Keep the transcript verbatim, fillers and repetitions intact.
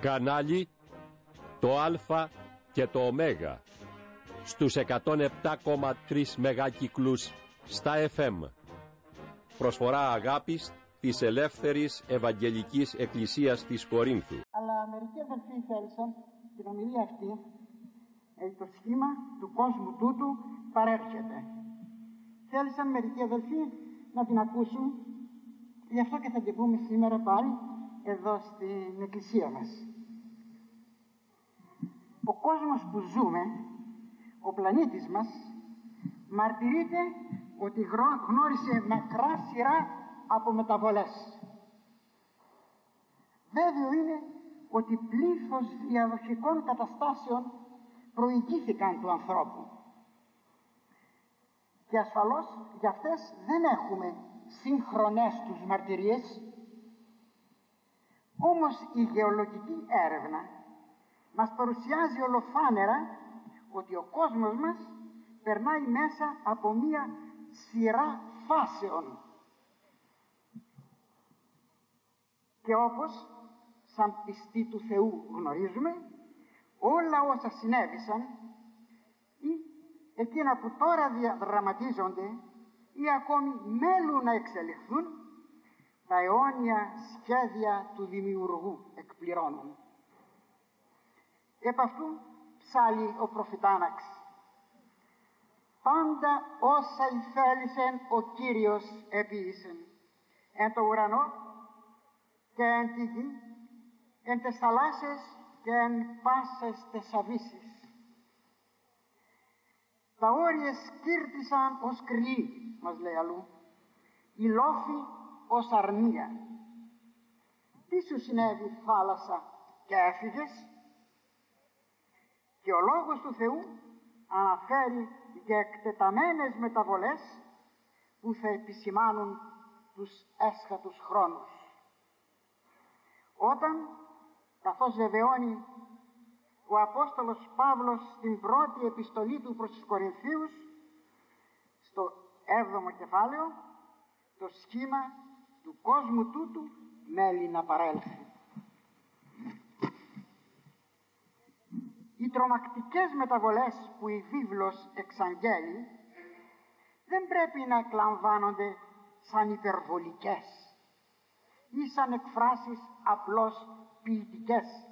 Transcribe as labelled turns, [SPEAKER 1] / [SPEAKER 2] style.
[SPEAKER 1] Κανάλι το Α και το Ω στους εκατόν επτά κόμμα τρία μεγάκυκλους στα εφ εμ. Προσφορά αγάπης της Ελεύθερης Ευαγγελικής Εκκλησίας της Κορίνθου.
[SPEAKER 2] Αλλά μερικοί αδελφοί θέλησαν την ομιλία αυτή, ε, το σχήμα του κόσμου τούτου παρέρχεται. Θέλησαν μερικοί αδελφοί να την ακούσουν, γι' αυτό και θα την πούμε σήμερα πάλι εδώ στην εκκλησία μας. Ο κόσμος που ζούμε, ο πλανήτης μας, μαρτυρείται ότι γνώρισε μακρά σειρά από μεταβολές. Βέβαιο είναι ότι πλήθος διαδοχικών καταστάσεων προηγήθηκαν του ανθρώπου. Και ασφαλώς για αυτές δεν έχουμε σύγχρονες τους μαρτυρίες. Όμως η γεωλογική έρευνα μας παρουσιάζει ολοφάνερα ότι ο κόσμος μας περνάει μέσα από μία σειρά φάσεων. Και όπως σαν πιστοί του Θεού γνωρίζουμε, όλα όσα συνέβησαν ή εκείνα που τώρα διαδραματίζονται ή ακόμη μέλουν να εξελιχθούν, τα αιώνια σχέδια του Δημιουργού εκπληρώνουν. Επ' αυτού ψάλλει ο προφητάναξ: πάντα όσα ηθέλησεν ο Κύριος επίησεν, εν το ουρανό και εν τη γη, εν τες θαλάσσες και εν πάσες τες αβύσεις. Τα όρια σκύρτησαν ως κρυή, μας λέει αλλού, η λόφη ως αρνία. Τι σου συνέβη, θάλασσα, και έφυγες? Και ο Λόγος του Θεού αναφέρει για εκτεταμένες μεταβολές που θα επισημάνουν τους έσχατους χρόνους. Όταν, καθώς βεβαιώνει ο Απόστολος Παύλος στην πρώτη επιστολή του προς τους Κορινθίους, στο έβδομο κεφάλαιο, το σχήμα του κόσμου τούτου μέλει να παρέλθει. Οι τρομακτικές μεταβολές που η βίβλος εξαγγέλει δεν πρέπει να εκλαμβάνονται σαν υπερβολικές ή σαν εκφράσεις απλώς ποιητικές.